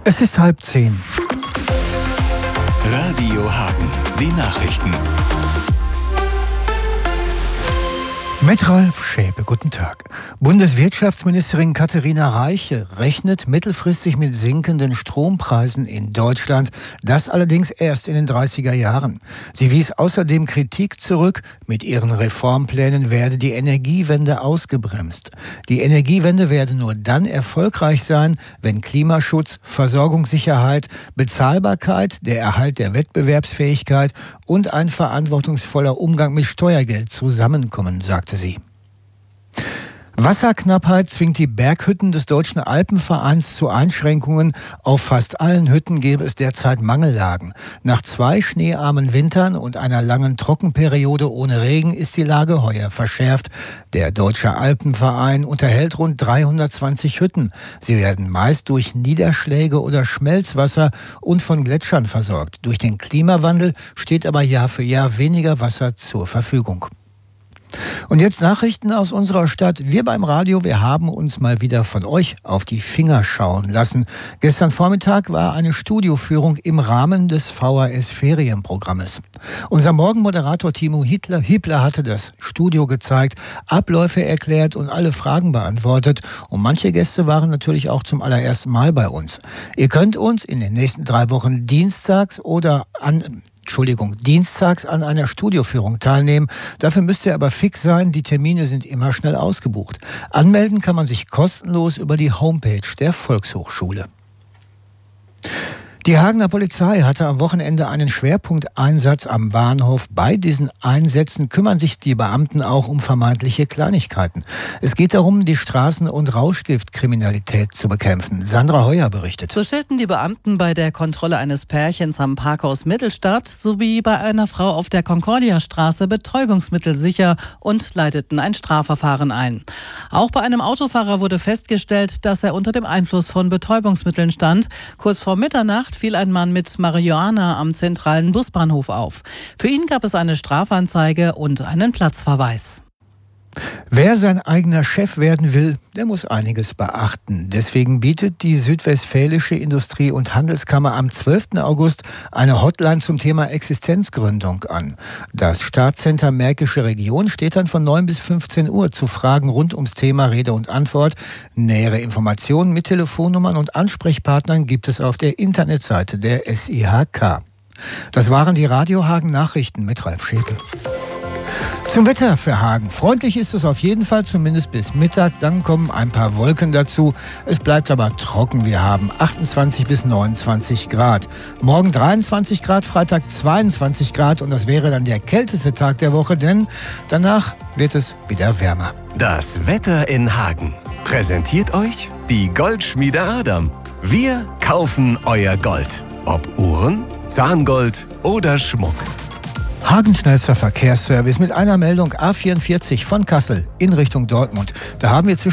Es ist 9:30. Radio Hagen, die Nachrichten. Mit Ralf Schäpe, guten Tag. Bundeswirtschaftsministerin Katharina Reiche rechnet mittelfristig mit sinkenden Strompreisen in Deutschland. Das allerdings erst in den 30er Jahren. Sie wies außerdem Kritik zurück. Mit ihren Reformplänen werde die Energiewende ausgebremst. Die Energiewende werde nur dann erfolgreich sein, wenn Klimaschutz, Versorgungssicherheit, Bezahlbarkeit, der Erhalt der Wettbewerbsfähigkeit und ein verantwortungsvoller Umgang mit Steuergeld zusammenkommen, sagte sie. Wasserknappheit zwingt die Berghütten des Deutschen Alpenvereins zu Einschränkungen. Auf fast allen Hütten gäbe es derzeit Mangellagen. Nach 2 schneearmen Wintern und einer langen Trockenperiode ohne Regen ist die Lage heuer verschärft. Der Deutsche Alpenverein unterhält rund 320 Hütten. Sie werden meist durch Niederschläge oder Schmelzwasser und von Gletschern versorgt. Durch den Klimawandel steht aber Jahr für Jahr weniger Wasser zur Verfügung. Und jetzt Nachrichten aus unserer Stadt. Wir beim Radio, wir haben uns mal wieder von euch auf die Finger schauen lassen. Gestern Vormittag war eine Studioführung im Rahmen des VHS-Ferienprogrammes. Unser Morgenmoderator Timo Hiebler hatte das Studio gezeigt, Abläufe erklärt und alle Fragen beantwortet. Und manche Gäste waren natürlich auch zum allerersten Mal bei uns. Ihr könnt uns in den nächsten 3 Wochen dienstags an einer Studioführung teilnehmen. Dafür müsst ihr aber fix sein, die Termine sind immer schnell ausgebucht. Anmelden kann man sich kostenlos über die Homepage der Volkshochschule. Die Hagener Polizei hatte am Wochenende einen Schwerpunkteinsatz am Bahnhof. Bei diesen Einsätzen kümmern sich die Beamten auch um vermeintliche Kleinigkeiten. Es geht darum, die Straßen- und Rauschgiftkriminalität zu bekämpfen. Sandra Heuer berichtet. So stellten die Beamten bei der Kontrolle eines Pärchens am Parkhaus Mittelstadt sowie bei einer Frau auf der Concordiastraße Betäubungsmittel sicher und leiteten ein Strafverfahren ein. Auch bei einem Autofahrer wurde festgestellt, dass er unter dem Einfluss von Betäubungsmitteln stand. Kurz vor Mitternacht fiel ein Mann mit Marihuana am zentralen Busbahnhof auf. Für ihn gab es eine Strafanzeige und einen Platzverweis. Wer sein eigener Chef werden will, der muss einiges beachten. Deswegen bietet die Südwestfälische Industrie- und Handelskammer am 12. August eine Hotline zum Thema Existenzgründung an. Das Startcenter Märkische Region steht dann von 9 bis 15 Uhr zu Fragen rund ums Thema Rede und Antwort. Nähere Informationen mit Telefonnummern und Ansprechpartnern gibt es auf der Internetseite der SIHK. Das waren die Radio Hagen Nachrichten mit Ralf Schäpe. Zum Wetter für Hagen. Freundlich ist es auf jeden Fall, zumindest bis Mittag. Dann kommen ein paar Wolken dazu. Es bleibt aber trocken. Wir haben 28 bis 29 Grad. Morgen 23 Grad, Freitag 22 Grad. Und das wäre dann der kälteste Tag der Woche, denn danach wird es wieder wärmer. Das Wetter in Hagen. Präsentiert euch die Goldschmiede Adam. Wir kaufen euer Gold. Ob Uhren, Zahngold oder Schmuck. Hagens schnellster Verkehrsservice mit einer Meldung A44 von Kassel in Richtung Dortmund. Da haben wir